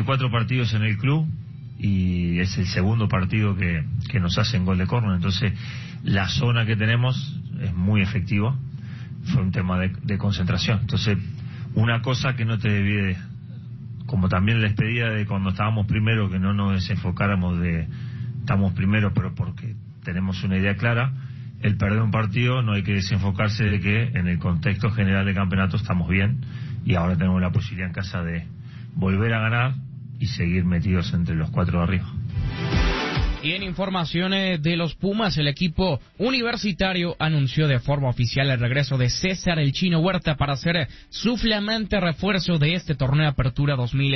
54 partidos en el club y es el segundo partido que nos hacen gol de córner. Entonces la zona que tenemos es muy efectiva. Fue un tema de concentración. Entonces, una cosa que no te divide, como también les pedía de cuando estábamos primero, que no nos desenfocáramos de estamos primero pero porque tenemos una idea clara. El perder un partido no hay que desenfocarse de que en el contexto general del campeonato estamos bien y ahora tenemos la posibilidad en casa de volver a ganar y seguir metidos entre los 4 de arriba. Y en informaciones de los Pumas, el equipo universitario anunció de forma oficial el regreso de César el Chino Huerta para ser su flamante refuerzo de este torneo de Apertura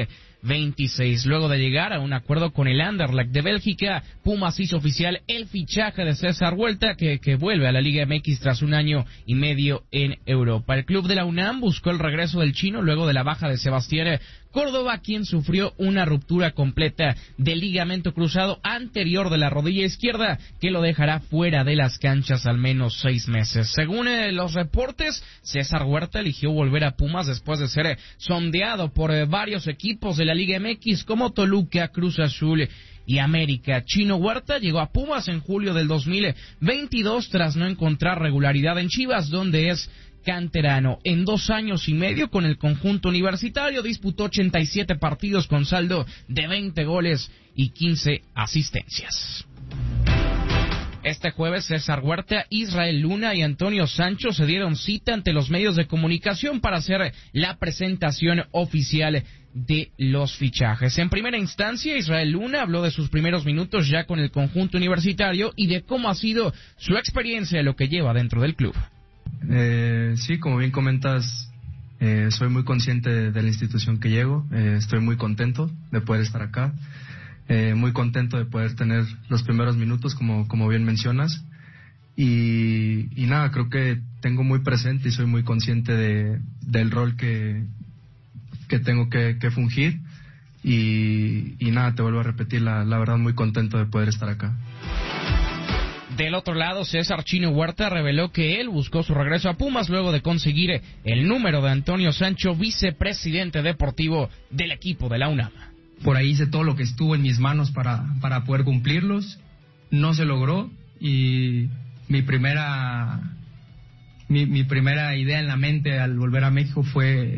2026. Luego de llegar a un acuerdo con el Anderlecht de Bélgica, Pumas hizo oficial el fichaje de César Huerta, que vuelve a la Liga MX tras un año y medio en Europa. El club de la UNAM buscó el regreso del chino luego de la baja de Sebastián Córdoba, quien sufrió una ruptura completa del ligamento cruzado anterior de la rodilla izquierda, que lo dejará fuera de las canchas al menos 6 meses. Según los reportes, César Huerta eligió volver a Pumas después de ser sondeado por varios equipos de la Liga MX como Toluca, Cruz Azul y América. Chino Huerta llegó a Pumas en julio del 2022 tras no encontrar regularidad en Chivas, donde es canterano. En 2 años y medio con el conjunto universitario disputó 87 partidos con saldo de 20 goles y 15 asistencias. Este jueves, César Huerta, Israel Luna y Antonio Sancho se dieron cita ante los medios de comunicación para hacer la presentación oficial de los fichajes. En primera instancia, Israel Luna habló de sus primeros minutos ya con el conjunto universitario y de cómo ha sido su experiencia de lo que lleva dentro del club. Sí, como bien comentas, soy muy consciente de la institución que llego, estoy muy contento de poder estar acá, muy contento de poder tener los primeros minutos, como bien mencionas, y nada, creo que tengo muy presente y soy muy consciente del rol que tengo que fungir, y nada, te vuelvo a repetir, la verdad muy contento de poder estar acá. Del otro lado, César Chino Huerta reveló que él buscó su regreso a Pumas luego de conseguir el número de Antonio Sancho, vicepresidente deportivo del equipo de la UNAM. Por ahí hice todo lo que estuvo en mis manos para poder cumplirlos. No se logró y mi primera idea en la mente al volver a México fue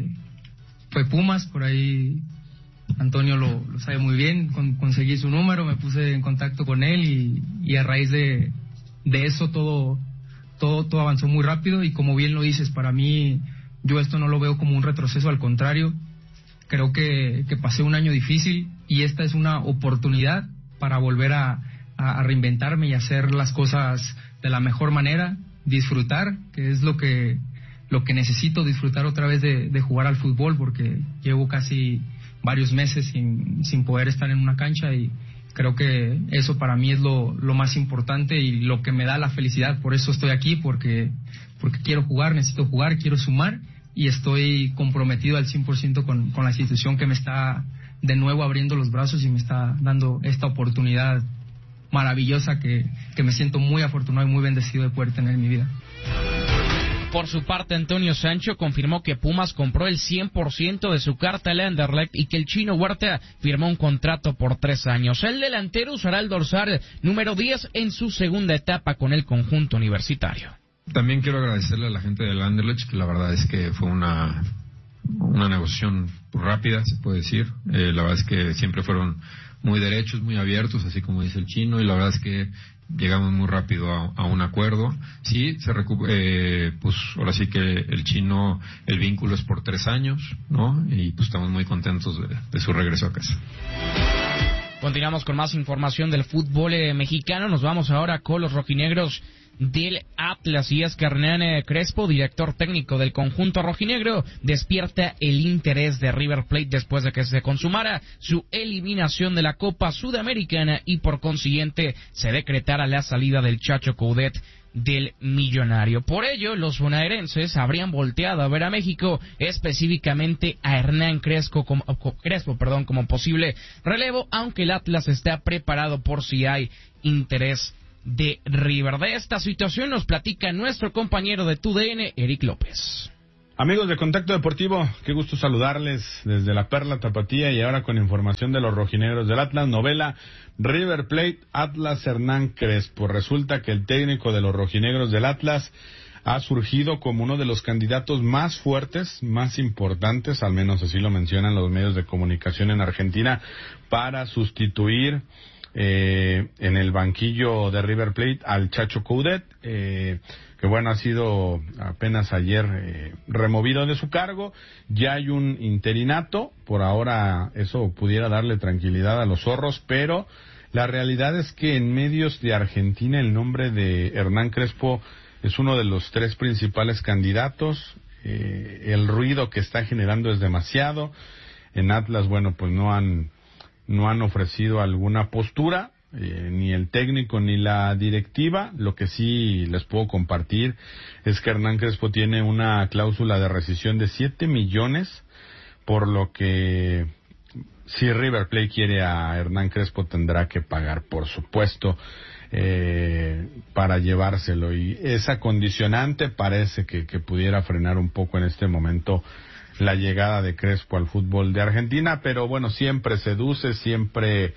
Pumas. Por ahí Antonio lo sabe muy bien, conseguí su número, me puse en contacto con él y a raíz de eso todo avanzó muy rápido y como bien lo dices, para mí yo esto no lo veo como un retroceso, al contrario, creo que pasé un año difícil y esta es una oportunidad para volver a reinventarme y hacer las cosas de la mejor manera, disfrutar, que es lo que necesito, disfrutar otra vez de jugar al fútbol, porque llevo casi varios meses sin poder estar en una cancha y creo que eso para mí es lo más importante y lo que me da la felicidad. Por eso estoy aquí, porque quiero jugar, necesito jugar, quiero sumar y estoy comprometido al 100% con la institución que me está de nuevo abriendo los brazos y me está dando esta oportunidad maravillosa que me siento muy afortunado y muy bendecido de poder tener en mi vida. Por su parte, Antonio Sancho confirmó que Pumas compró el 100% de su carta al Anderlecht y que el Chino Huerta firmó un contrato por 3 años. El delantero usará el dorsal número 10 en su segunda etapa con el conjunto universitario. También quiero agradecerle a la gente del Anderlecht, que la verdad es que fue una negociación rápida, se puede decir. La verdad es que siempre fueron muy derechos, muy abiertos, así como dice el Chino, y la verdad es que llegamos muy rápido a un acuerdo. Sí, pues ahora sí que el Chino, el vínculo es por 3 años, ¿no? Y pues estamos muy contentos de su regreso a casa. Continuamos con más información del fútbol mexicano. Nos vamos ahora con los rojinegros del Atlas, y es que Hernán Crespo, director técnico del conjunto rojinegro, despierta el interés de River Plate después de que se consumara su eliminación de la Copa Sudamericana y por consiguiente se decretara la salida del Chacho Coudet del Millonario. Por ello, los bonaerenses habrían volteado a ver a México, específicamente a Hernán Crespo como posible relevo, aunque el Atlas está preparado por si hay interés de River. De esta situación nos platica nuestro compañero de TUDN, Eric López. Amigos de Contacto Deportivo, qué gusto saludarles desde la Perla Tapatía y ahora con información de los rojinegros del Atlas. Novela River Plate, Atlas Hernán Crespo. Resulta que el técnico de los rojinegros del Atlas ha surgido como uno de los candidatos más fuertes, más importantes, al menos así lo mencionan los medios de comunicación en Argentina, para sustituir en el banquillo de River Plate al Chacho Coudet, que bueno, ha sido apenas ayer removido de su cargo. Ya hay un interinato, por ahora eso pudiera darle tranquilidad a los zorros, pero la realidad es que en medios de Argentina el nombre de Hernán Crespo es uno de los 3 principales candidatos. El ruido que está generando es demasiado. En Atlas, bueno, pues no han ofrecido alguna postura, ni el técnico ni la directiva. Lo que sí les puedo compartir es que Hernán Crespo tiene una cláusula de rescisión de 7 millones, por lo que si River Plate quiere a Hernán Crespo tendrá que pagar, por supuesto, para llevárselo, y esa condicionante parece que pudiera frenar un poco en este momento la llegada de Crespo al fútbol de Argentina, pero bueno, siempre seduce, siempre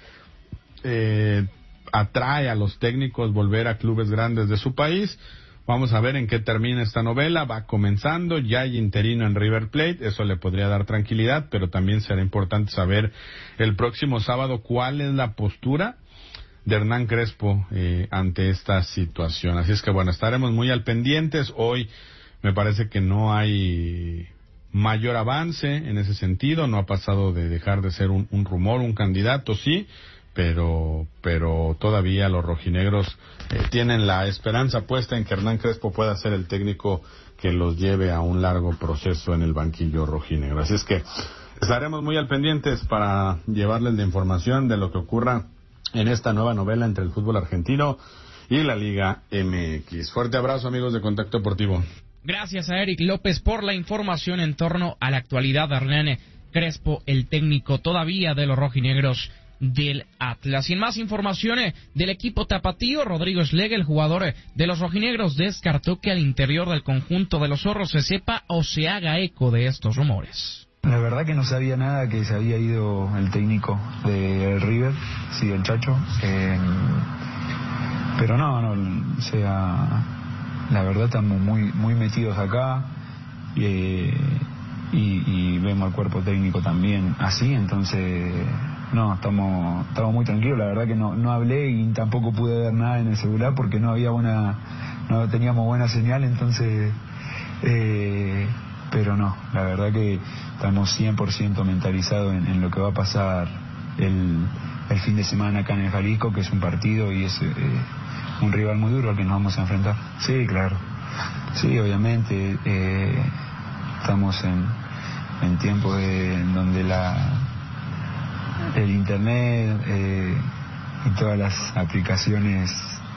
atrae a los técnicos volver a clubes grandes de su país. Vamos a ver en qué termina esta novela. Va comenzando, ya hay interino en River Plate, eso le podría dar tranquilidad, pero también será importante saber el próximo sábado cuál es la postura de Hernán Crespo ante esta situación. Así es que bueno, estaremos muy al pendientes. Hoy me parece que no hay mayor avance en ese sentido, no ha pasado de dejar de ser un rumor, un candidato, sí, pero todavía los rojinegros tienen la esperanza puesta en que Hernán Crespo pueda ser el técnico que los lleve a un largo proceso en el banquillo rojinegro. Así es que estaremos muy al pendientes para llevarles la información de lo que ocurra en esta nueva novela entre el fútbol argentino y la Liga MX. Fuerte abrazo, amigos de Contacto Deportivo. Gracias a Eric López por la información en torno a la actualidad de Hernán Crespo, el técnico todavía de los rojinegros del Atlas. Y en más información del equipo tapatío, Rodrigo Schlegel, el jugador de los rojinegros, descartó que al interior del conjunto de los zorros se sepa o se haga eco de estos rumores. La verdad que no sabía nada que se había ido el técnico de River, sí, el Chacho, pero no, o sea, la verdad estamos muy metidos acá y vemos al cuerpo técnico también así, entonces no, estamos muy tranquilos. La verdad que no hablé y tampoco pude ver nada en el celular porque no teníamos buena señal, entonces pero no, la verdad que estamos 100% mentalizados en lo que va a pasar el fin de semana acá en el Jalisco, que es un partido y es un rival muy duro al que nos vamos a enfrentar. Sí, claro. Sí, obviamente. Estamos en tiempos en donde el internet y todas las aplicaciones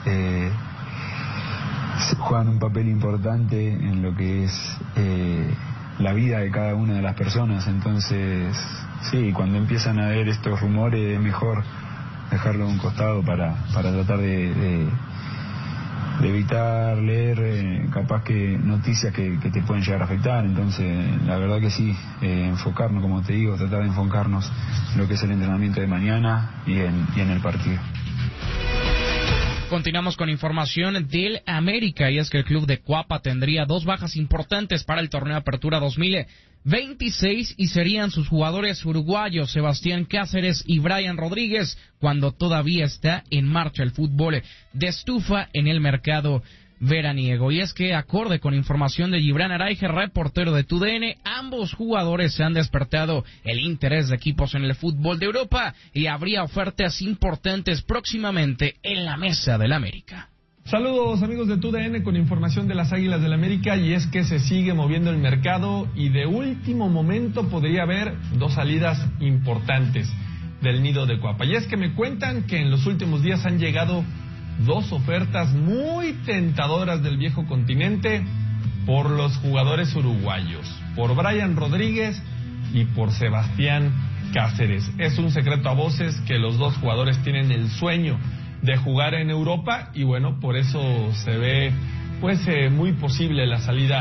juegan un papel importante en lo que es la vida de cada una de las personas. Entonces, sí, cuando empiezan a haber estos rumores es mejor dejarlo a un costado para tratar de evitar leer capaz que noticias que te pueden llegar a afectar. Entonces, la verdad que sí, enfocarnos, como te digo, tratar de enfocarnos en lo que es el entrenamiento de mañana y en el partido. Continuamos con información del América, y es que el club de Cuapa tendría 2 bajas importantes para el torneo Apertura 2026 y serían sus jugadores uruguayos Sebastián Cáceres y Brian Rodríguez, cuando todavía está en marcha el fútbol de estufa en el mercado veraniego. Y es que, acorde con información de Gibran Araige, reportero de TUDN, ambos jugadores se han despertado el interés de equipos en el fútbol de Europa y habría ofertas importantes próximamente en la mesa del América. Saludos, amigos de TUDN, con información de las Águilas del América, y es que se sigue moviendo el mercado y de último momento podría haber 2 salidas importantes del nido de Cuapa. Y es que me cuentan que en los últimos días han llegado 2 ofertas muy tentadoras del viejo continente por los jugadores uruguayos, por Brian Rodríguez y por Sebastián Cáceres. Es un secreto a voces que los 2 jugadores tienen el sueño de jugar en Europa y bueno, por eso se ve muy posible la salida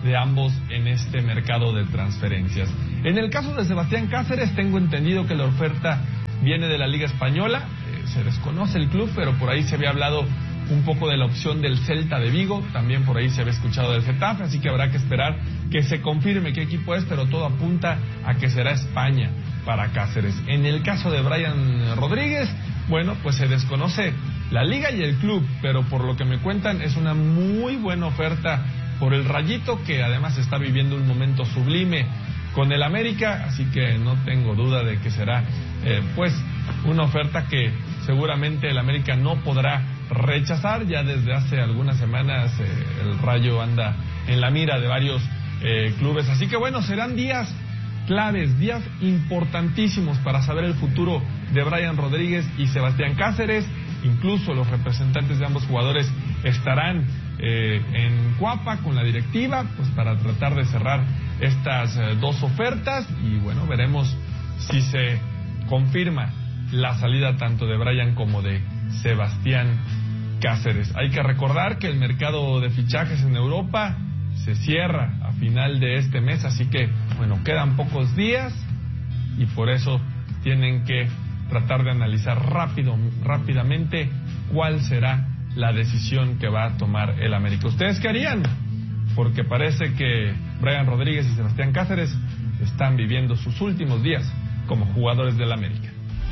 de ambos en este mercado de transferencias. En el caso de Sebastián Cáceres, tengo entendido que la oferta viene de la Liga Española, se desconoce el club, pero por ahí se había hablado un poco de la opción del Celta de Vigo, también por ahí se había escuchado del Getafe, así que habrá que esperar que se confirme qué equipo es, pero todo apunta a que será España para Cáceres. En el caso de Brian Rodríguez, bueno, pues se desconoce la liga y el club, pero por lo que me cuentan es una muy buena oferta por el Rayito, que además está viviendo un momento sublime con el América, así que no tengo duda de que será pues una oferta que seguramente el América no podrá rechazar. Ya desde hace algunas semanas el Rayo anda en la mira de varios clubes, así que bueno, serán días claves, días importantísimos para saber el futuro de Brian Rodríguez y Sebastián Cáceres. Incluso los representantes de ambos jugadores estarán en Cuapa con la directiva, pues para tratar de cerrar estas dos ofertas, y bueno, veremos si se confirma la salida tanto de Brian como de Sebastián Cáceres. Hay que recordar que el mercado de fichajes en Europa se cierra a final de este mes, así que bueno, quedan pocos días y por eso tienen que tratar de analizar rápidamente cuál será la decisión que va a tomar el América. ¿Ustedes qué harían? Porque parece que Brian Rodríguez y Sebastián Cáceres están viviendo sus últimos días como jugadores del América.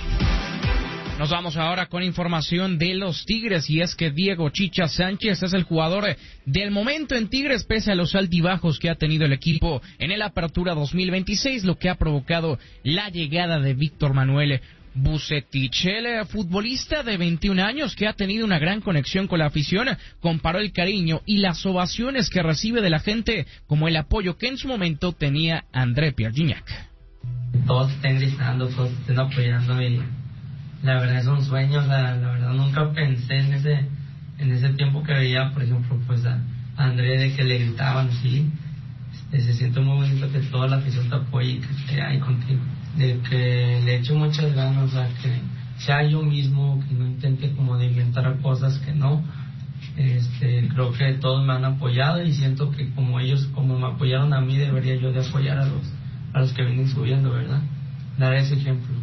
Nos vamos ahora con información de los Tigres, y es que Diego Chicha Sánchez es el jugador del momento en Tigres, pese a los altibajos que ha tenido el equipo en el Apertura 2026, lo que ha provocado la llegada de Víctor Manuel Vucetich. El futbolista de 21 años, que ha tenido una gran conexión con la afición, comparó el cariño y las ovaciones que recibe de la gente como el apoyo que en su momento tenía André Pierre Gignac. Todos estén gritando, todos estén apoyando, y la verdad es un sueño. O sea, la verdad nunca pensé en ese tiempo que veía, por ejemplo, pues a André, de que le gritaban así. Se siente muy bonito que toda la afición te apoye y que esté ahí contigo, de que le eche muchas ganas, o sea, que sea yo mismo, que no intente como de inventar cosas que no. Creo que todos me han apoyado y siento que como ellos, como me apoyaron a mí, debería yo de apoyar a los que vienen subiendo, ¿verdad? Dar ese ejemplo.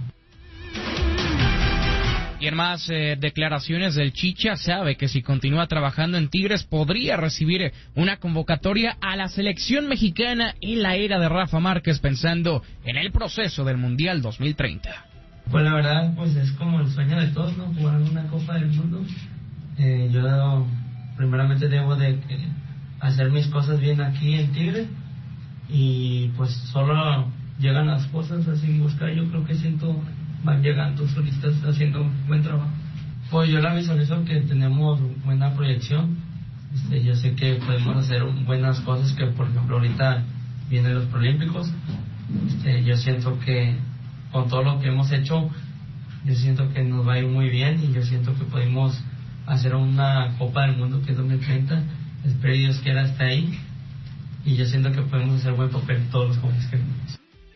Y en más declaraciones del Chicha, sabe que si continúa trabajando en Tigres podría recibir una convocatoria a la selección mexicana en la era de Rafa Márquez, pensando en el proceso del Mundial 2030. Pues la verdad, pues es como el sueño de todos, ¿no? Jugar una Copa del Mundo. Yo primeramente debo de hacer mis cosas bien aquí en Tigres, y pues solo llegan las cosas así buscar. Yo creo que van llegando solistas haciendo un buen trabajo. Pues yo la visualizo que tenemos buena proyección. Yo sé que podemos hacer buenas cosas, que por ejemplo ahorita vienen los Prolímpicos. Yo siento que con todo lo que hemos hecho, yo siento que nos va a ir muy bien, y yo siento que podemos hacer una Copa del Mundo que es 2030. Espero Dios quiera hasta ahí, y yo siento que podemos hacer buen papel todos los jóvenes que venimos.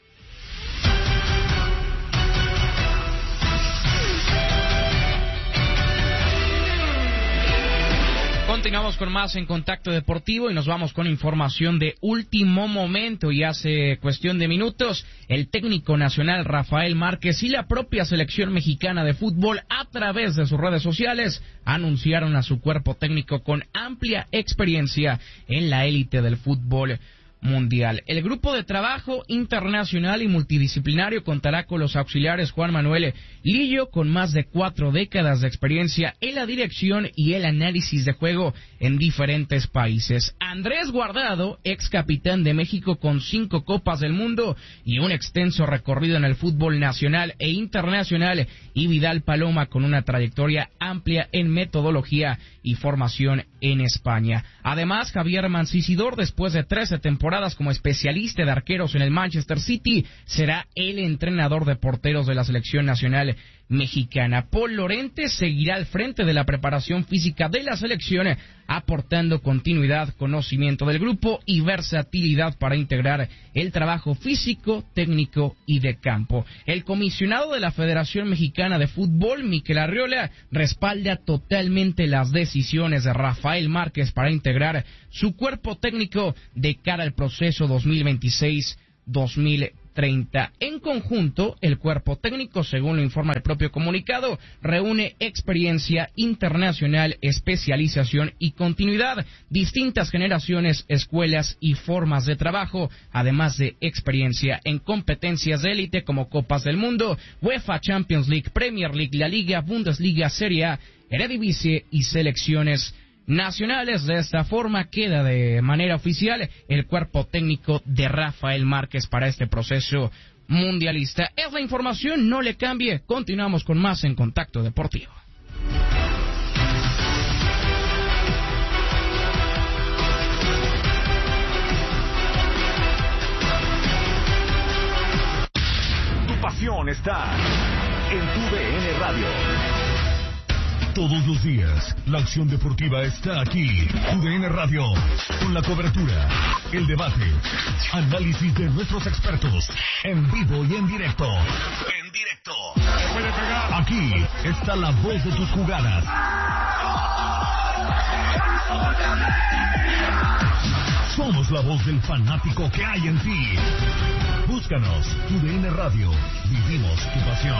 Continuamos con más en Contacto Deportivo y nos vamos con información de último momento. Y hace cuestión de minutos, el técnico nacional Rafael Márquez y la propia selección mexicana de fútbol, a través de sus redes sociales, anunciaron a su cuerpo técnico con amplia experiencia en la élite del fútbol mundial. El grupo de trabajo internacional y multidisciplinario contará con los auxiliares Juan Manuel Lillo, con más de 4 décadas de experiencia en la dirección y el análisis de juego en diferentes países. Andrés Guardado, ex capitán de México con 5 Copas del Mundo y un extenso recorrido en el fútbol nacional e internacional, y Vidal Paloma, con una trayectoria amplia en metodología y formación en España. Además, Javier Mancisidor, después de 13 temporadas como especialista de arqueros en el Manchester City, será el entrenador de porteros de la selección nacional mexicana. Paul Lorente seguirá al frente de la preparación física de la selección, aportando continuidad, conocimiento del grupo y versatilidad para integrar el trabajo físico, técnico y de campo. El comisionado de la Federación Mexicana de Fútbol, Miquel Arriola, respalda totalmente las decisiones de Rafael Márquez para integrar su cuerpo técnico de cara al proceso 2026-2030. En conjunto, el cuerpo técnico, según lo informa el propio comunicado, reúne experiencia internacional, especialización y continuidad, distintas generaciones, escuelas y formas de trabajo, además de experiencia en competencias de élite como Copas del Mundo, UEFA Champions League, Premier League, La Liga, Bundesliga, Serie A, Eredivisie y selecciones nacionales. De esta forma queda de manera oficial el cuerpo técnico de Rafael Márquez para este proceso mundialista. Es la información, no le cambie. Continuamos con más en Contacto Deportivo. Tu pasión está en tu DN Radio. Todos los días, la acción deportiva está aquí. UDN Radio, con la cobertura, el debate, análisis de nuestros expertos, en vivo y en directo. En directo. Aquí está la voz de tus jugadas. Somos la voz del fanático que hay en ti. Búscanos, UDN Radio. Vivimos tu pasión.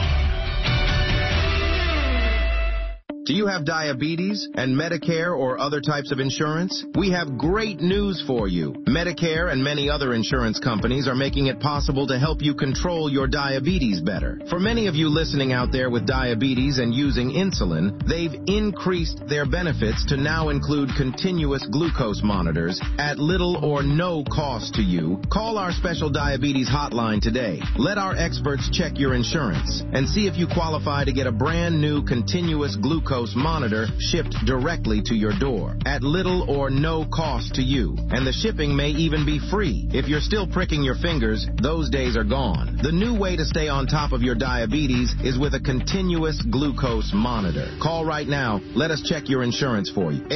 Do you have diabetes and Medicare or other types of insurance? We have great news for you. Medicare and many other insurance companies are making it possible to help you control your diabetes better. For many of you listening out there with diabetes and using insulin, they've increased their benefits to now include continuous glucose monitors at little or no cost to you. Call our special diabetes hotline today. Let our experts check your insurance and see if you qualify to get a brand new continuous glucose monitor shipped directly to your door at little or no cost to you. And the shipping may even be free. If you're still pricking your fingers, those days are gone. The new way to stay on top of your diabetes is with a continuous glucose monitor. Call right now. Let us check your insurance for you.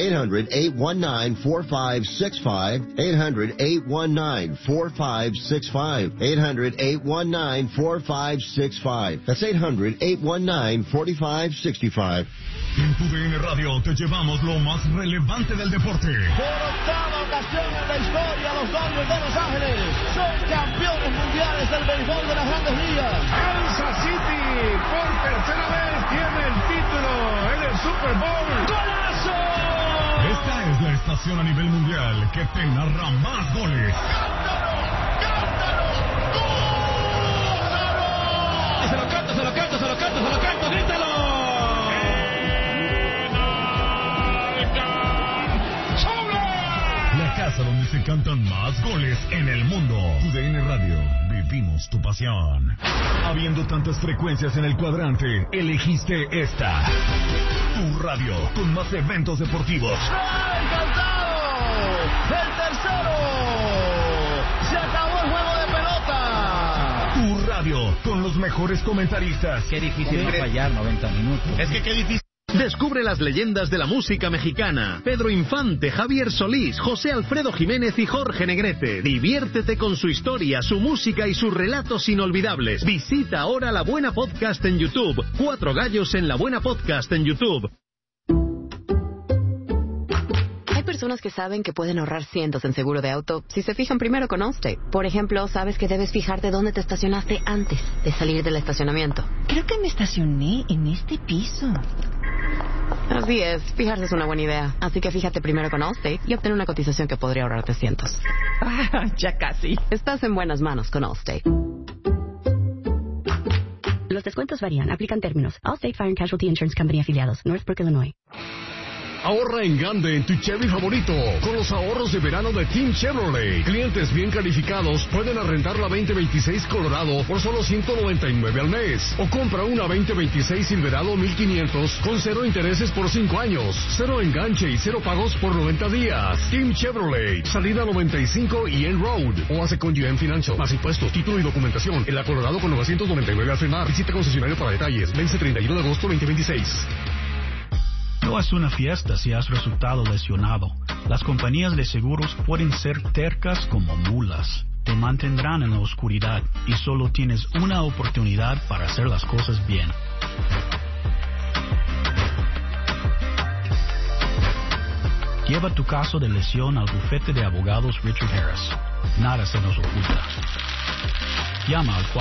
800-819-4565. 800-819-4565. 800-819-4565. That's 800-819-4565. En tu DN Radio te llevamos lo más relevante del deporte. Por octava ocasión en la historia, los Dodgers de Los Ángeles son campeones mundiales del béisbol de las Grandes Ligas. Kansas City por tercera vez tiene el título en el Super Bowl. ¡Golazo! Esta es la estación a nivel mundial que te narra más goles. ¡Cántalo! ¡Cántalo! ¡Gózalo! Se lo canto, se lo canto, se lo canto, se lo canto, grítalo. La casa donde se cantan más goles en el mundo. UDN Radio, vivimos tu pasión. Habiendo tantas frecuencias en el cuadrante, elegiste esta. Tu radio, con más eventos deportivos. ¡Encantado! ¡El tercero! ¡Se acabó el juego de pelota! Tu radio, con los mejores comentaristas. Qué difícil no fallar 90 minutos. Es que qué difícil. Descubre las leyendas de la música mexicana. Pedro Infante, Javier Solís, José Alfredo Jiménez y Jorge Negrete. Diviértete con su historia, su música y sus relatos inolvidables. Visita ahora La Buena Podcast en YouTube. 4 gallos en La Buena Podcast en YouTube. Hay personas que saben que pueden ahorrar cientos en seguro de auto si se fijan primero con Allstate. Por ejemplo, sabes que debes fijarte dónde te estacionaste antes de salir del estacionamiento. Creo que me estacioné en este piso. Así es, fijarse es una buena idea. Así que fíjate primero con Allstate y obtén una cotización que podría ahorrarte cientos. Ya casi. Estás en buenas manos con Allstate. Los descuentos varían. Aplican términos. Allstate Fire and Casualty Insurance Company afiliados. Northbrook, Illinois. Ahorra en grande en tu Chevy favorito con los ahorros de verano de Team Chevrolet. Clientes bien calificados pueden arrendar la 2026 Colorado por solo $199 al mes. O compra una 2026 Silverado 1500 con 0 intereses por 5 años, 0 enganche y 0 pagos por 90 días. Team Chevrolet, salida 95 y en Road. O hace con GM Financial. Más impuestos, título y documentación. En la Colorado con 999 al frenar. Visita concesionario para detalles. Vence 31 de agosto 2026. No es una fiesta si has resultado lesionado. Las compañías de seguros pueden ser tercas como mulas. Te mantendrán en la oscuridad y solo tienes una oportunidad para hacer las cosas bien. Lleva tu caso de lesión al bufete de abogados Richard Harris. Nada se nos oculta. Llama al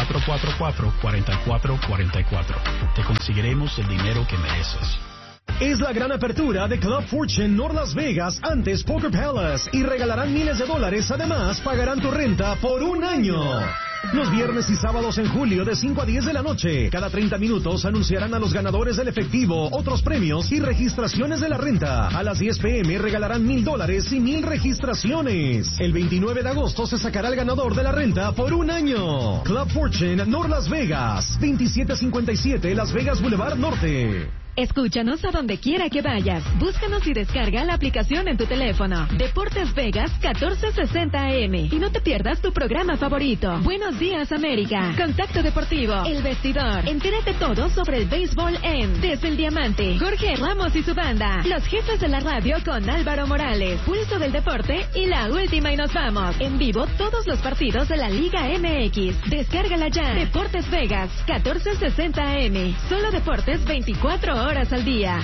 444-4444. Te conseguiremos el dinero que mereces. Es la gran apertura de Club Fortune North Las Vegas, antes Poker Palace, y regalarán miles de dólares. Además, pagarán tu renta por un año. Los viernes y sábados en julio de 5 a 10 de la noche. Cada 30 minutos anunciarán a los ganadores del efectivo, otros premios y registraciones de la renta. A las 10 p.m. regalarán $1,000 y 1,000 registraciones. El 29 de agosto se sacará el ganador de la renta por un año. Club Fortune North Las Vegas, 2757 Las Vegas Boulevard Norte. Escúchanos a donde quiera que vayas. Búscanos y descarga la aplicación en tu teléfono. Deportes Vegas 1460 AM. Y no te pierdas tu programa favorito. Buenos días, América. Contacto Deportivo. El Vestidor. Entérate todo sobre el béisbol en Desde el Diamante. Jorge Ramos y su banda. Los jefes de la radio con Álvaro Morales. Pulso del Deporte y La Última y Nos Vamos. En vivo todos los partidos de la Liga MX. Descárgala ya. Deportes Vegas 1460 AM. Solo deportes 24 horas al día.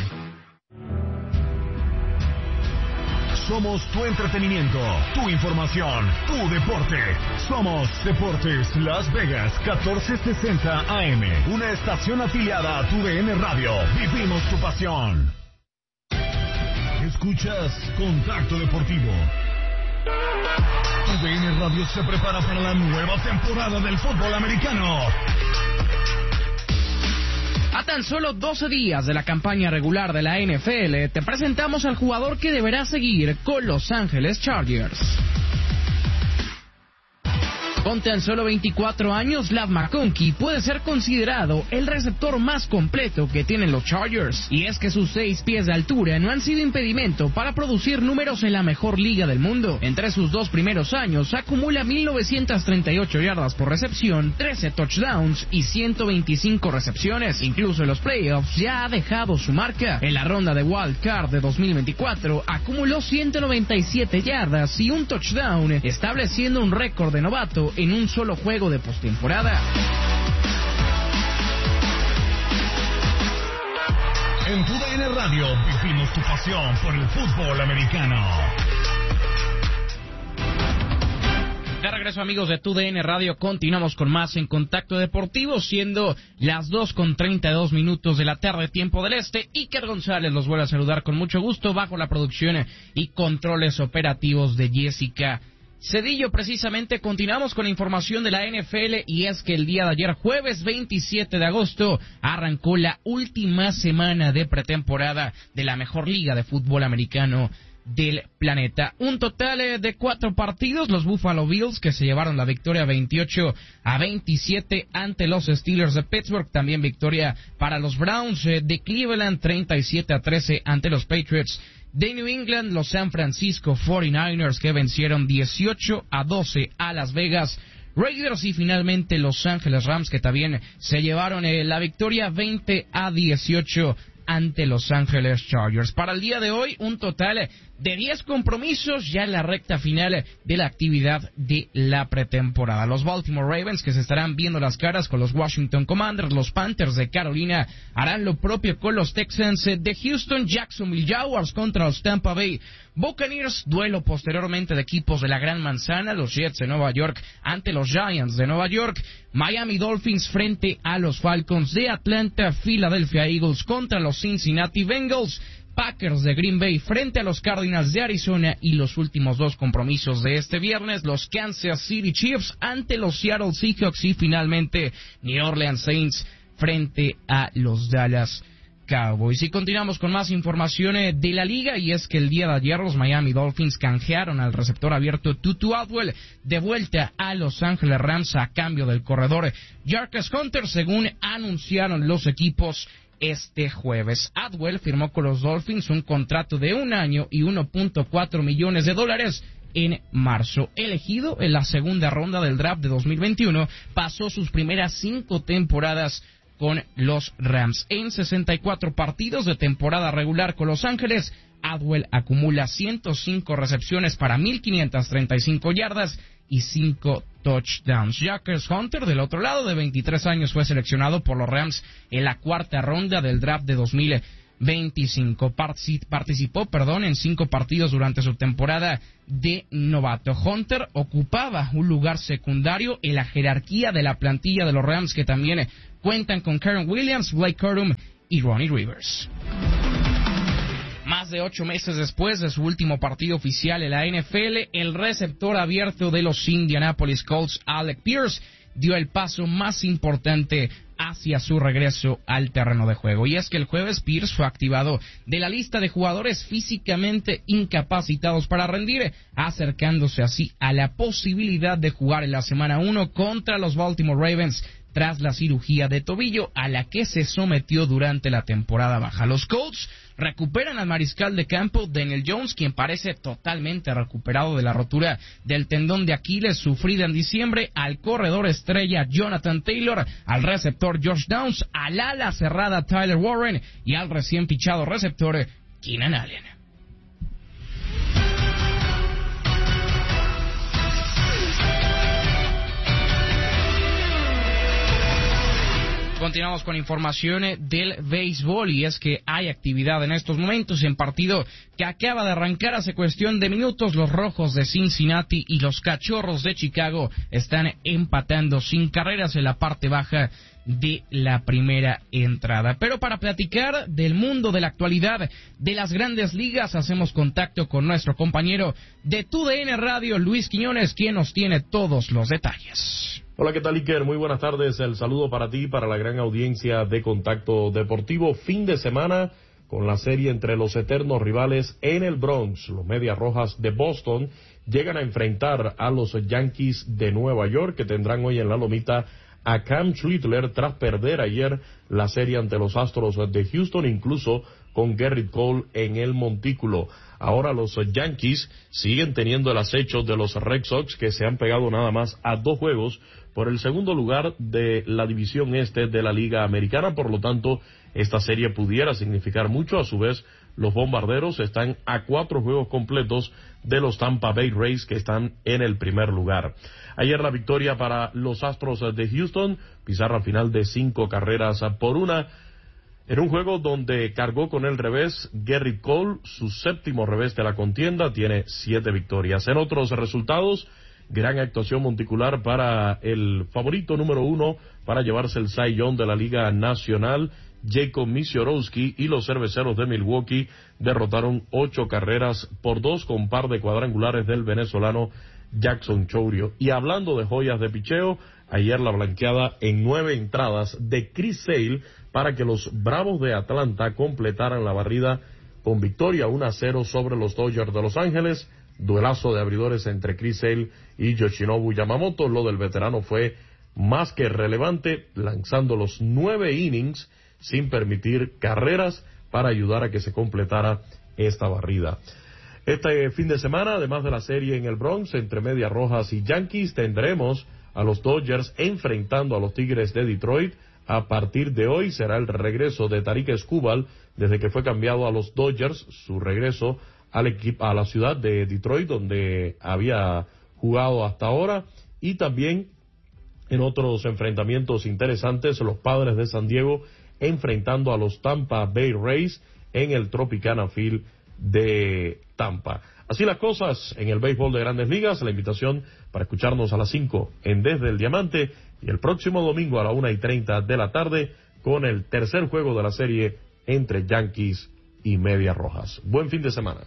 Somos tu entretenimiento, tu información, tu deporte. Somos Deportes Las Vegas 1460 AM. Una estación afiliada a tu DN Radio. Vivimos tu pasión. Escuchas Contacto Deportivo. Tu DN Radio se prepara para la nueva temporada del fútbol americano. A tan solo 12 días de la campaña regular de la NFL, te presentamos al jugador que deberá seguir con Los Ángeles Chargers. Con tan solo 24 años, Ladd McConkey puede ser considerado el receptor más completo que tienen los Chargers. Y es que sus 6 pies de altura no han sido impedimento para producir números en la mejor liga del mundo. Entre sus 2 primeros años, acumula 1,938 yardas por recepción, 13 touchdowns y 125 recepciones. Incluso en los playoffs ya ha dejado su marca. En la ronda de Wild Card de 2024, acumuló 197 yardas y un touchdown, estableciendo un récord de novato en un solo juego de postemporada. En tu DN Radio vivimos tu pasión por el fútbol americano. De regreso, amigos de TUDN Radio, continuamos con más en Contacto Deportivo, siendo las 2:32 de la tarde, tiempo del este. Iker González los vuelve a saludar con mucho gusto, bajo la producción y controles operativos de Jessica Cedillo. Precisamente continuamos con la información de la NFL, y es que el día de ayer, jueves 27 de agosto, arrancó la última semana de pretemporada de la mejor liga de fútbol americano del planeta. Un total de 4 partidos, los Buffalo Bills, que se llevaron la victoria 28-27 ante los Steelers de Pittsburgh. También victoria para los Browns de Cleveland, 37-13 ante los Patriots de New England. Los San Francisco 49ers, que vencieron 18-12 a Las Vegas Raiders, y finalmente Los Ángeles Rams, que también se llevaron la victoria 20-18 ante Los Ángeles Chargers. Para el día de hoy, un total de 10 compromisos ya en la recta final de la actividad de la pretemporada. Los Baltimore Ravens, que se estarán viendo las caras con los Washington Commanders. Los Panthers de Carolina harán lo propio con los Texans de Houston. Jacksonville Jaguars contra los Tampa Bay Buccaneers. Duelo posteriormente de equipos de la Gran Manzana. Los Jets de Nueva York ante los Giants de Nueva York. Miami Dolphins frente a los Falcons de Atlanta. Philadelphia Eagles contra los Cincinnati Bengals. Packers de Green Bay frente a los Cardinals de Arizona, y los últimos 2 compromisos de este viernes, los Kansas City Chiefs ante los Seattle Seahawks, y finalmente New Orleans Saints frente a los Dallas Cowboys. Y continuamos con más informaciones de la liga, y es que el día de ayer los Miami Dolphins canjearon al receptor abierto Tutu Atwell de vuelta a Los Ángeles Rams a cambio del corredor Jarquez Hunter, según anunciaron los equipos este jueves. Atwell firmó con los Dolphins un contrato de 1 año y $1.4 millones en marzo. Elegido en la segunda ronda del draft de 2021, pasó sus primeras 5 temporadas con los Rams. En 64 partidos de temporada regular con Los Ángeles, Atwell acumula 105 recepciones para 1,535 yardas y 5 touchdowns. Jarquez Hunter, del otro lado, de 23 años, fue seleccionado por los Rams en la 4ª ronda del draft de 2025. Participó en 5 partidos durante su temporada de novato. Hunter ocupaba un lugar secundario en la jerarquía de la plantilla de los Rams, que también cuentan con Karen Williams, Blake Cordum y Ronnie Rivers. Más de 8 meses después de su último partido oficial en la NFL, el receptor abierto de los Indianapolis Colts, Alec Pierce, dio el paso más importante hacia su regreso al terreno de juego. Y es que el jueves Pierce fue activado de la lista de jugadores físicamente incapacitados para rendir, acercándose así a la posibilidad de jugar en la semana 1 contra los Baltimore Ravens tras la cirugía de tobillo a la que se sometió durante la temporada baja. Los Colts recuperan al mariscal de campo Daniel Jones, quien parece totalmente recuperado de la rotura del tendón de Aquiles sufrida en diciembre, al corredor estrella Jonathan Taylor, al receptor Josh Downs, al ala cerrada Tyler Warren y al recién fichado receptor Keenan Allen. Continuamos con informaciones del béisbol, y es que hay actividad en estos momentos en partido que acaba de arrancar hace cuestión de minutos. Los Rojos de Cincinnati y los Cachorros de Chicago están empatando sin carreras en la parte baja de la primera entrada. Pero para platicar del mundo de la actualidad de las grandes ligas, hacemos contacto con nuestro compañero de TUDN Radio, Luis Quiñones, quien nos tiene todos los detalles. Hola, ¿qué tal, Iker? Muy buenas tardes. El saludo para ti y para la gran audiencia de Contacto Deportivo. Fin de semana con la serie entre los eternos rivales en el Bronx. Los Medias Rojas de Boston llegan a enfrentar a los Yankees de Nueva York, que tendrán hoy en la lomita a Cam Schlittler tras perder ayer la serie ante los Astros de Houston, incluso con Gerrit Cole en el montículo. Ahora los Yankees siguen teniendo el acecho de los Red Sox, que se han pegado nada más a 2 juegos por el segundo lugar de la división este de la Liga Americana. Por lo tanto, esta serie pudiera significar mucho. A su vez, los Bombarderos están a 4 juegos completos de los Tampa Bay Rays, que están en el primer lugar. Ayer la victoria para los Astros de Houston, pizarra final de 5-1, en un juego donde cargó con el revés Gerrit Cole, su 7º revés de la contienda, tiene 7 victorias. En otros resultados, gran actuación monticular para el favorito número 1 para llevarse el Cy Young de la Liga Nacional, Jacob Misiorowski, y los Cerveceros de Milwaukee derrotaron 8-2 con par de cuadrangulares del venezolano Jackson Chourio. Y hablando de joyas de picheo, ayer la blanqueada en 9 entradas de Chris Sale para que los Bravos de Atlanta completaran la barrida con victoria 1-0 sobre los Dodgers de Los Ángeles. Duelazo de abridores entre Chris Sale y Yoshinobu Yamamoto. Lo del veterano fue más que relevante, lanzando los 9 innings sin permitir carreras para ayudar a que se completara esta barrida. Este fin de semana, además de la serie en el Bronx entre Medias Rojas y Yankees, tendremos a los Dodgers enfrentando a los Tigres de Detroit. A partir de hoy será el regreso de Tarik Skubal, desde que fue cambiado a los Dodgers, su regreso al equipo, a la ciudad de Detroit, donde había jugado hasta ahora. Y también en otros enfrentamientos interesantes, los Padres de San Diego enfrentando a los Tampa Bay Rays en el Tropicana Field de Tampa. Así las cosas en el béisbol de Grandes Ligas. La invitación para escucharnos a las 5 en Desde el Diamante, y el próximo domingo a la 1:30 de la tarde con el tercer juego de la serie entre Yankees y Medias Rojas. Buen fin de semana.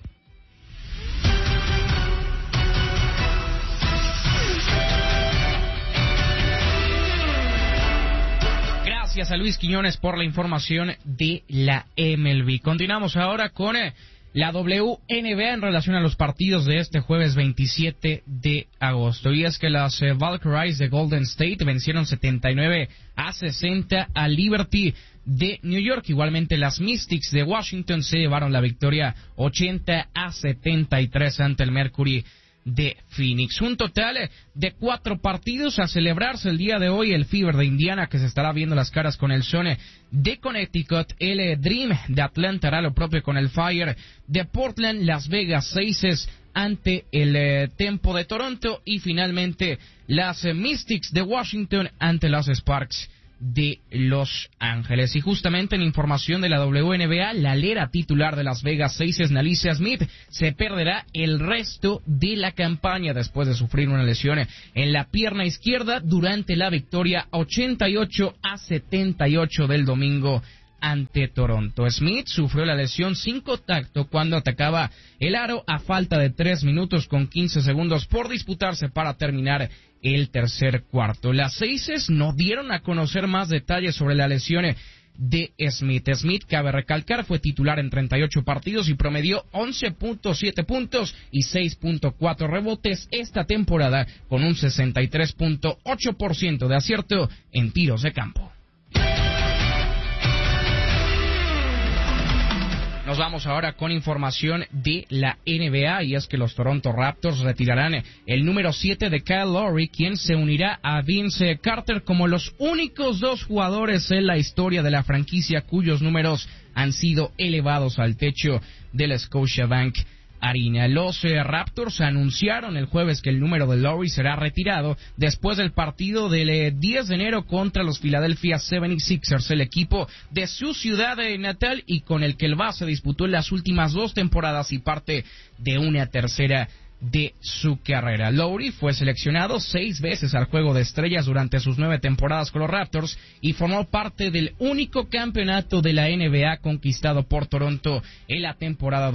Gracias a Luis Quiñones por la información de la MLB. Continuamos ahora con la WNBA en relación a los partidos de este jueves 27 de agosto. Y es que las Valkyries de Golden State vencieron 79-60 a Liberty de New York. Igualmente las Mystics de Washington se llevaron la victoria 80-73 ante el Mercury de Phoenix. Un total de 4 partidos a celebrarse el día de hoy. El Fever de Indiana, que se estará viendo las caras con el Sun de Connecticut. El Dream de Atlanta hará lo propio con el Fire de Portland. Las Vegas Aces ante el Tempo de Toronto. Y finalmente las Mystics de Washington ante las Sparks de Los Ángeles. Y justamente en información de la WNBA, la alera titular de Las Vegas Aces, Nalicia Smith, se perderá el resto de la campaña después de sufrir una lesión en la pierna izquierda durante la victoria 88-78 del domingo ante Toronto. Smith sufrió la lesión sin contacto cuando atacaba el aro a falta de 3 minutos con 15 segundos por disputarse para terminar el tercer cuarto. Las Aces no dieron a conocer más detalles sobre la lesión de Smith. Smith, cabe recalcar, fue titular en 38 partidos y promedió 11.7 puntos y 6.4 rebotes esta temporada, con un 63.8% de acierto en tiros de campo. Nos vamos ahora con información de la NBA, y es que los Toronto Raptors retirarán el número 7 de Kyle Lowry, quien se unirá a Vince Carter como los únicos 2 jugadores en la historia de la franquicia cuyos números han sido elevados al techo del Scotiabank Arena. Los Raptors anunciaron el jueves que el número de Lowry será retirado después del partido del 10 de enero contra los Philadelphia 76ers, el equipo de su ciudad natal y con el que el base disputó en las últimas 2 temporadas y parte de una tercera de su carrera. Lowry fue seleccionado 6 veces al Juego de Estrellas durante sus 9 temporadas con los Raptors y formó parte del único campeonato de la NBA conquistado por Toronto en la temporada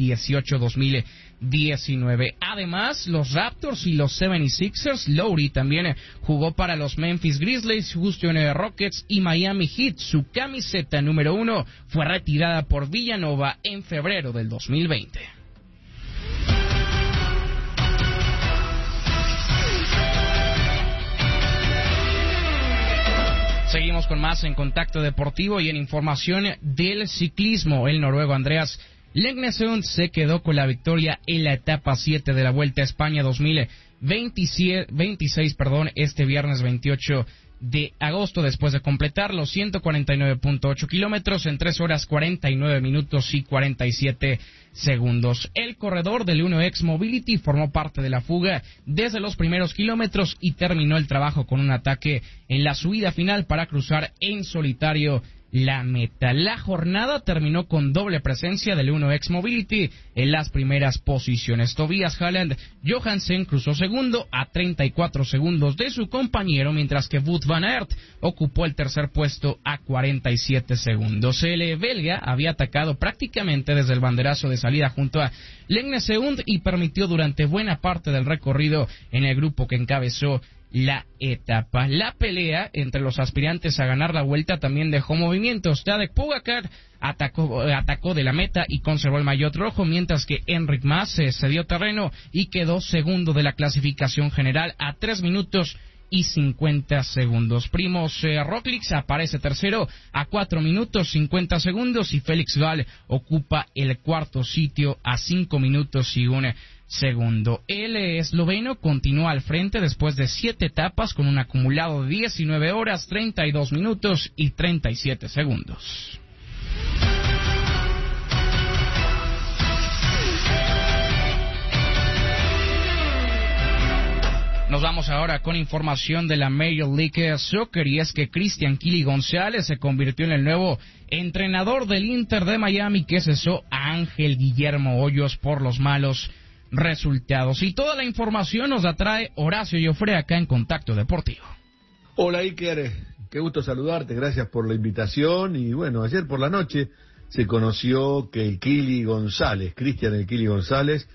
2018-2019. Además, los Raptors y los 76ers, Lowry también jugó para los Memphis Grizzlies, Houston Rockets y Miami Heat. Su camiseta número 1 fue retirada por Villanova en febrero del 2020. Seguimos con más en Contacto Deportivo y en información del ciclismo. El noruego Andreas Leknesund se quedó con la victoria en la etapa 7 de la Vuelta a España 2026, este viernes 28 de agosto, después de completar los 149.8 kilómetros en 3 horas 49 minutos y 47 segundos. El corredor del UNOX Mobility formó parte de la fuga desde los primeros kilómetros y terminó el trabajo con un ataque en la subida final para cruzar en solitario la meta. La jornada terminó con doble presencia del UNOX Mobility en las primeras posiciones. Tobias Haaland Johansen cruzó segundo a 34 segundos de su compañero, mientras que Wout van Aert ocupó el tercer puesto a 47 segundos. El belga había atacado prácticamente desde el banderazo de salida junto a Leknesund y permitió durante buena parte del recorrido en el grupo que encabezó la etapa. La pelea entre los aspirantes a ganar la vuelta también dejó movimientos. Tadej Pogačar atacó de la meta y conservó el maillot rojo, mientras que Enric Mas se dio terreno y quedó segundo de la clasificación general a 3 minutos y 50 segundos. Primož Roglič aparece tercero a 4 minutos 50 segundos y Félix Gall ocupa el cuarto sitio a 5 minutos y 1 segundo. El esloveno continúa al frente después de 7 etapas con un acumulado de 19 horas, 32 minutos y 37 segundos. Nos vamos ahora con información de la Major League Soccer, y es que Cristian Kili González se convirtió en el nuevo entrenador del Inter de Miami, que cesó a Ángel Guillermo Hoyos por los malos resultados. Y toda la información nos la trae Horacio Joffre acá en Contacto Deportivo. Hola Iker, qué gusto saludarte, gracias por la invitación. Y bueno, ayer por la noche se conoció que el Kili González, Cristian el Kili González,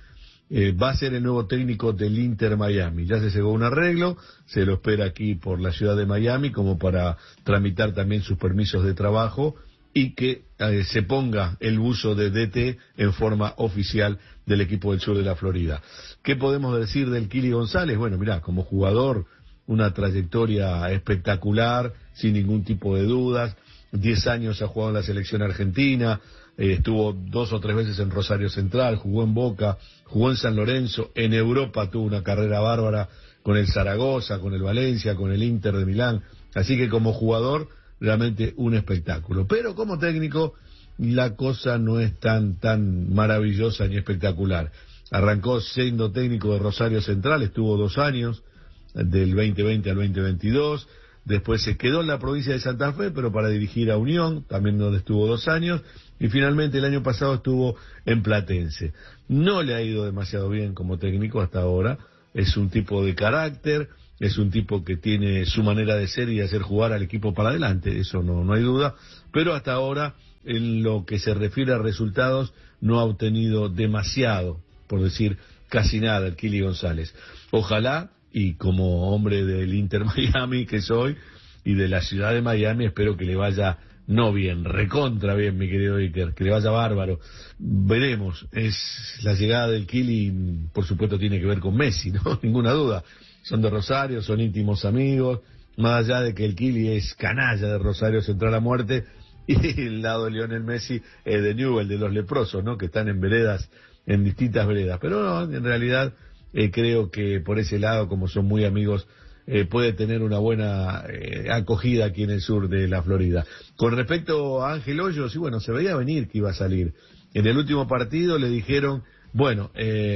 va a ser el nuevo técnico del Inter Miami. Ya se llegó un arreglo, se lo espera aquí por la ciudad de Miami como para tramitar también sus permisos de trabajo y que se ponga el buzo de DT en forma oficial del equipo del sur de la Florida. ¿Qué podemos decir del Kili González? Bueno, mirá, como jugador, una trayectoria espectacular, sin ningún tipo de dudas. 10 años ha jugado en la selección argentina, estuvo 2 o 3 veces en Rosario Central, jugó en Boca, jugó en San Lorenzo, en Europa tuvo una carrera bárbara con el Zaragoza, con el Valencia, con el Inter de Milán, así que como jugador realmente un espectáculo, pero como técnico la cosa no es tan maravillosa ni espectacular. Arrancó siendo técnico de Rosario Central, estuvo 2 años, del 2020 al 2022, después se quedó en la provincia de Santa Fe, pero para dirigir a Unión, también donde estuvo 2 años, y finalmente el año pasado estuvo en Platense. No le ha ido demasiado bien como técnico hasta ahora, es un tipo de carácter, es un tipo que tiene su manera de ser y de hacer jugar al equipo para adelante, eso no hay duda, pero hasta ahora, en lo que se refiere a resultados, no ha obtenido demasiado, por decir casi nada, el Kili González. Ojalá, y como hombre del Inter Miami que soy, y de la ciudad de Miami, espero que le vaya no bien, recontra bien, mi querido Iker, que le vaya bárbaro. Veremos, la llegada del Kili, por supuesto, tiene que ver con Messi, ¿no? Ninguna duda. Son de Rosario, son íntimos amigos, más allá de que el Kili es canalla de Rosario Central a muerte, y el lado de Lionel Messi es de Newell, de los leprosos, ¿no? Que están en veredas, en distintas veredas. Pero no, en realidad creo que por ese lado, como son muy amigos, puede tener una buena acogida aquí en el sur de la Florida. Con respecto a Ángel Hoyos, y bueno, se veía venir que iba a salir. En el último partido le dijeron, bueno,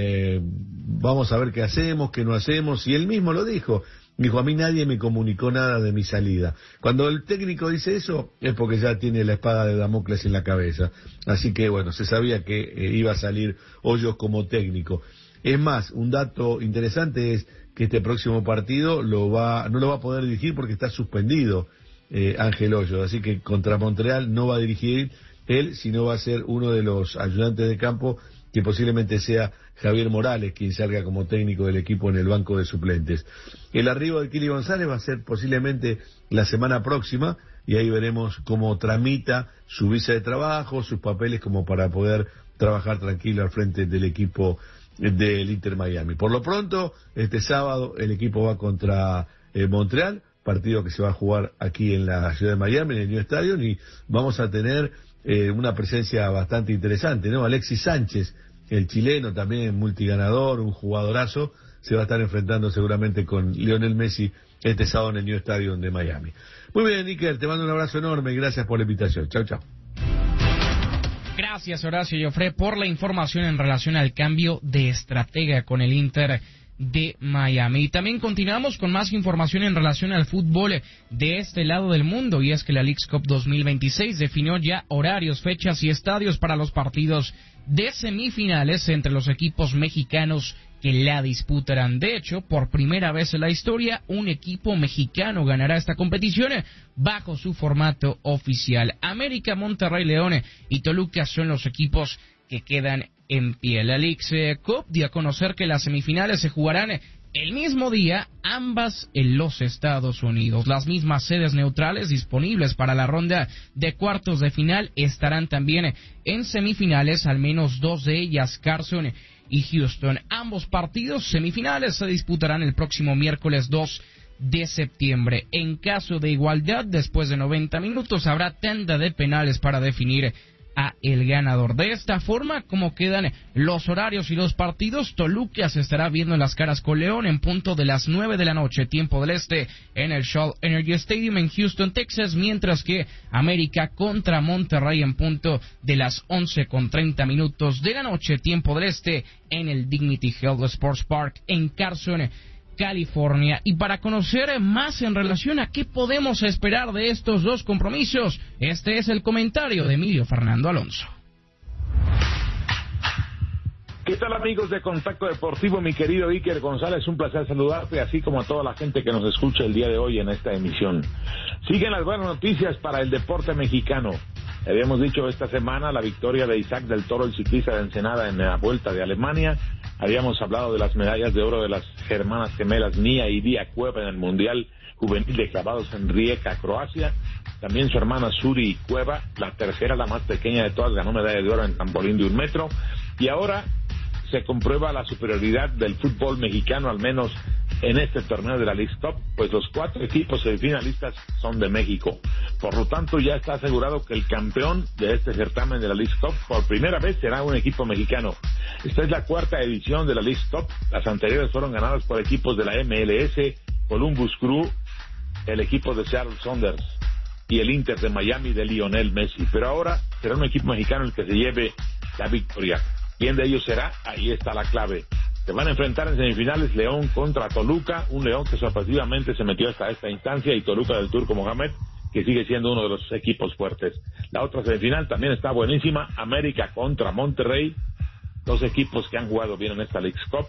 vamos a ver qué hacemos, qué no hacemos, y él mismo lo dijo. Dijo, a mí nadie me comunicó nada de mi salida. Cuando el técnico dice eso, es porque ya tiene la espada de Damocles en la cabeza. Así que, bueno, se sabía que iba a salir Hoyos como técnico. Es más, un dato interesante es que este próximo partido no lo va a poder dirigir porque está suspendido Ángel Hoyos. Así que contra Montreal no va a dirigir él, sino va a ser uno de los ayudantes de campo, que posiblemente sea Javier Morales quien salga como técnico del equipo en el banco de suplentes. El arribo de Kili González va a ser posiblemente la semana próxima, y ahí veremos cómo tramita su visa de trabajo, sus papeles, como para poder trabajar tranquilo al frente del equipo del Inter Miami. Por lo pronto, este sábado el equipo va contra Montreal, partido que se va a jugar aquí en la ciudad de Miami, en el New Stadium, y vamos a tener una presencia bastante interesante, ¿no? Alexis Sánchez, el chileno, también multiganador, un jugadorazo, se va a estar enfrentando seguramente con Lionel Messi este sábado en el New Stadium de Miami. Muy bien, Iker, te mando un abrazo enorme y gracias por la invitación. Chau, chau. Gracias, Horacio Joffre, por la información en relación al cambio de estratega con el Inter de Miami. Y también continuamos con más información en relación al fútbol de este lado del mundo, y es que la Leagues Cup 2026 definió ya horarios, fechas y estadios para los partidos de semifinales entre los equipos mexicanos que la disputarán. De hecho, por primera vez en la historia, un equipo mexicano ganará esta competición bajo su formato oficial. América, Monterrey, León y Toluca son los equipos que quedan en pie. La Leagues Cup dio a conocer que las semifinales se jugarán el mismo día, ambas en los Estados Unidos. Las mismas sedes neutrales disponibles para la ronda de cuartos de final estarán también en semifinales, al menos 2 de ellas, Carson y Houston. Ambos partidos semifinales se disputarán el próximo miércoles 2 de septiembre. En caso de igualdad, después de 90 minutos, habrá tanda de penales para definir a el ganador. De esta forma, como quedan los horarios y los partidos, Toluca se estará viendo en las caras con León en punto de las 9 de la noche, tiempo del este, en el Shell Energy Stadium en Houston, Texas, mientras que América contra Monterrey en punto de las 11:30 de la noche, tiempo del este, en el Dignity Health Sports Park en Carson, California. Y para conocer más en relación a qué podemos esperar de estos dos compromisos, este es el comentario de Emilio Fernando Alonso. ¿Qué tal, amigos de Contacto Deportivo? Mi querido Iker González, un placer saludarte, así como a toda la gente que nos escucha el día de hoy en esta emisión. Siguen las buenas noticias para el deporte mexicano. Habíamos dicho esta semana la victoria de Isaac del Toro, el ciclista de Ensenada, en la Vuelta de Alemania, Habíamos hablado de las medallas de oro de las hermanas gemelas Nia y Dia Cueva en el Mundial Juvenil de Clavados en Rijeka, Croacia. También su hermana Suri Cueva, la tercera, la más pequeña de todas, ganó medalla de oro en trampolín de 1 metro. Y ahora se comprueba la superioridad del fútbol mexicano, al menos en este torneo de la Leagues Cup, pues los 4 equipos semifinalistas son de México. Por lo tanto, ya está asegurado que el campeón de este certamen de la Leagues Cup por primera vez será un equipo mexicano. Esta es la 4ª edición de la Leagues Cup. Las anteriores fueron ganadas por equipos de la MLS, Columbus Crew, el equipo de Seattle Sounders y el Inter de Miami de Lionel Messi. Pero ahora será un equipo mexicano el que se lleve la victoria. ¿Quién de ellos será? Ahí está la clave. Se van a enfrentar en semifinales León contra Toluca, un León que sorpresivamente se metió hasta esta instancia, y Toluca del Turco Mohamed, que sigue siendo uno de los equipos fuertes. La otra semifinal también está buenísima, América contra Monterrey, 2 equipos que han jugado bien en esta Leagues Cup.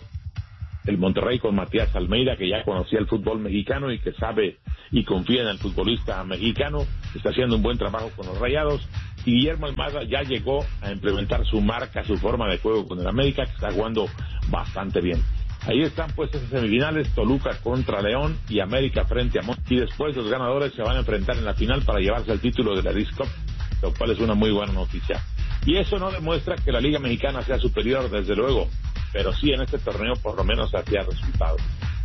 El Monterrey con Matías Almeida, que ya conocía el fútbol mexicano y que sabe y confía en el futbolista mexicano, está haciendo un buen trabajo con los Rayados. Y Guillermo Almada ya llegó a implementar su marca, su forma de juego con el América, que está jugando bastante bien. Ahí están pues esas semifinales, Toluca contra León y América frente a Monterrey. Y después los ganadores se van a enfrentar en la final para llevarse el título de la Leagues Cup, lo cual es una muy buena noticia. Y eso no demuestra que la Liga Mexicana sea superior, desde luego, pero sí en este torneo por lo menos hacía resultados.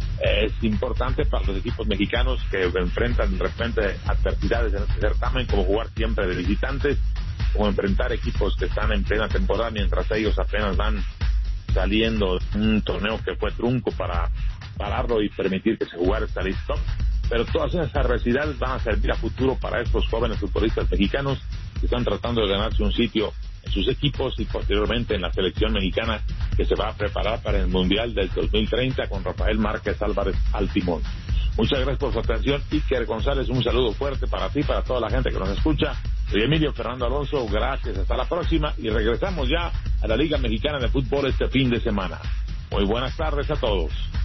Es importante para los equipos mexicanos que enfrentan de repente adversidades en este certamen, como jugar siempre de visitantes, como enfrentar equipos que están en plena temporada mientras ellos apenas van saliendo de un torneo que fue trunco para pararlo y permitir que se jugara esta Leagues Cup. Pero todas esas adversidades van a servir a futuro para estos jóvenes futbolistas mexicanos que están tratando de ganarse un sitio en sus equipos y posteriormente en la selección mexicana, que se va a preparar para el Mundial del 2030 con Rafael Márquez Álvarez al timón. Muchas gracias por su atención. Iker González, un saludo fuerte para ti, para toda la gente que nos escucha. Soy Emilio Fernando Alonso, gracias, hasta la próxima, y regresamos ya a la Liga Mexicana de Fútbol este fin de semana. Muy buenas tardes a todos.